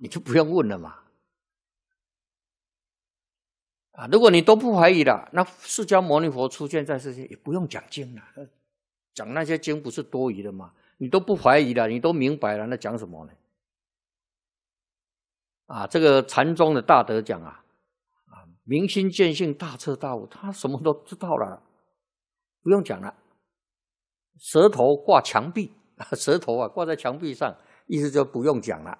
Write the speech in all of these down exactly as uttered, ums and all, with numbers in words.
你就不用问了嘛。啊，如果你都不怀疑了，那释迦牟尼佛出现在世界也不用讲经了，讲那些经不是多余的吗？你都不怀疑了，你都明白了，那讲什么呢？啊，这个禅宗的大德讲啊，啊，明心见性，大彻大悟，他什么都知道了，不用讲了。舌头挂墙壁，舌头啊挂在墙壁上，意思就不用讲了。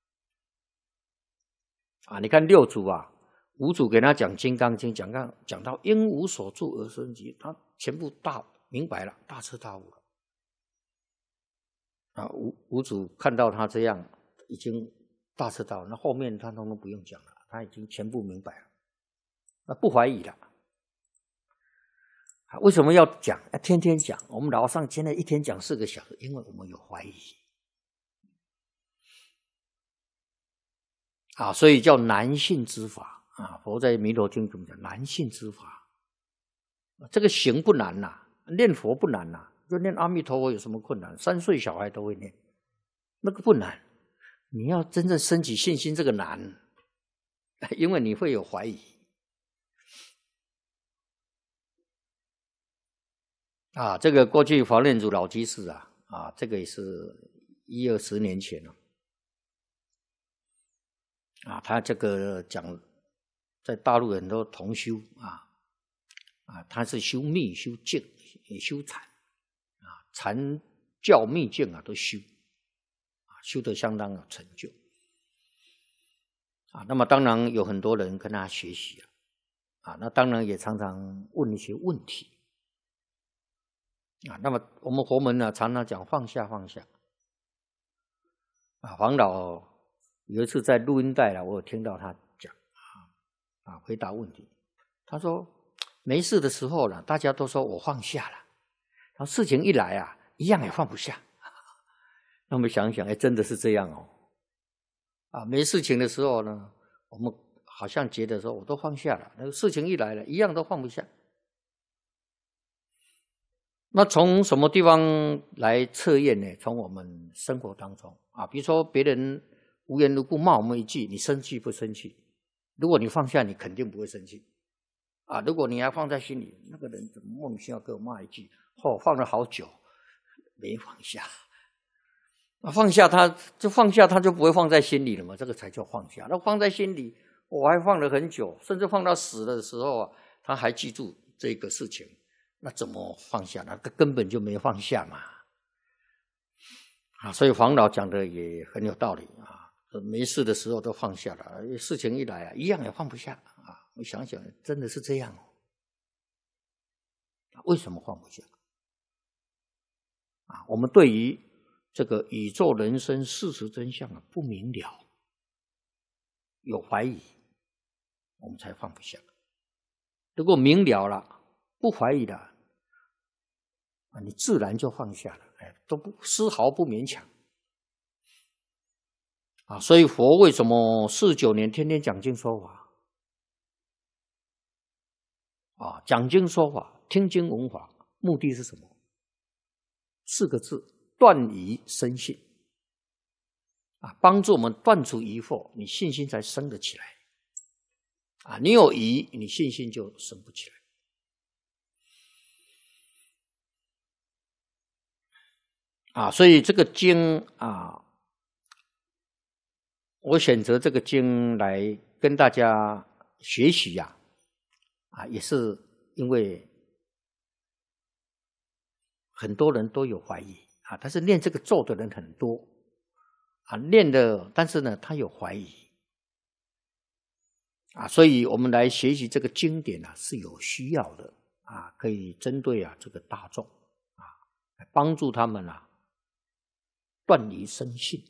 啊，你看六祖啊。五祖给他讲《金刚经》，讲到讲到因无所住而生起，他全部大明白了，大彻大悟了。啊，五五祖看到他这样，已经大彻大悟，那后面他通通不用讲了，他已经全部明白了，那不怀疑了。啊，为什么要讲？要天天讲？我们老上现在一天讲四个小时，因为我们有怀疑。啊，所以叫难信之法。啊，佛在《弥陀经》怎么讲？难信之法，这个行不难呐、啊，念佛不难呐、啊，就念阿弥陀佛有什么困难？三岁小孩都会念，那个不难。你要真正升起信心，这个难，因为你会有怀疑。啊，这个过去华念祖老居士啊，啊，这个也是一二十年前了。啊，他这个讲。在大陆很多同修啊，啊，他是修密、修净、也修禅，啊，禅教、密净啊都修，啊，修得相当有成就，啊，那么当然有很多人跟他学习了，啊，那当然也常常问一些问题，啊，那么我们佛门呢常常讲放下放下，啊，黄老有一次在录音带了，我有听到他。啊，回答问题。他说没事的时候呢，大家都说我放下了，然后事情一来啊，一样也放不下。那我们想想，哎，真的是这样哦。啊，没事情的时候呢，我们好像觉得说我都放下了，那个事情一来了，一样都放不下。那从什么地方来测验呢？从我们生活当中啊，比如说别人无缘无故骂我们一句，你生气不生气？如果你放下，你肯定不会生气啊！如果你还放在心里，那个人怎么莫名其妙给我骂一句，哦，放了好久没放下，那放下他就放下，他就不会放在心里了嘛，这个才叫放下。那放在心里，我还放了很久，甚至放到死的时候啊，他还记住这个事情，那怎么放下？那根本就没放下嘛！啊，所以黄老讲的也很有道理啊。没事的时候都放下了，事情一来啊，一样也放不下啊。我想想，真的是这样哦。为什么放不下？啊，我们对于这个宇宙人生事实真相啊不明了，有怀疑，我们才放不下。如果明了了，不怀疑了，啊，你自然就放下了，哎，都不丝毫不勉强。啊，所以佛为什么四十九年天天讲经说法？啊，讲经说法，听经闻法，目的是什么？四个字：断疑生信。啊，帮助我们断除疑惑，你信心才生得起来。啊，你有疑，你信心就生不起来。啊，所以这个经啊。我选择这个经来跟大家学习呀、啊，啊，也是因为很多人都有怀疑啊，但是念这个咒的人很多啊，念的，但是呢，他有怀疑啊，所以我们来学习这个经典啊是有需要的啊，可以针对啊这个大众啊，帮助他们啊断疑生信。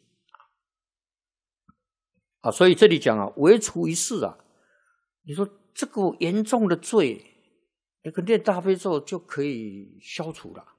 啊，所以这里讲啊，唯除一事啊，你说这个严重的罪，那个念大悲咒就可以消除了。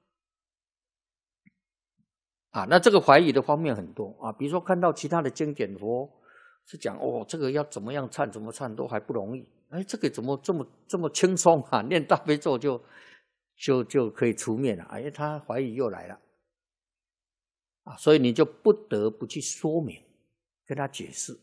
啊，那这个怀疑的方面很多啊，比如说看到其他的经典佛是讲哦，这个要怎么样忏怎么忏都还不容易，哎，这个怎么这么这么轻松啊？念大悲咒就就就可以除灭了，哎，他怀疑又来了啊，所以你就不得不去说明，跟他解释。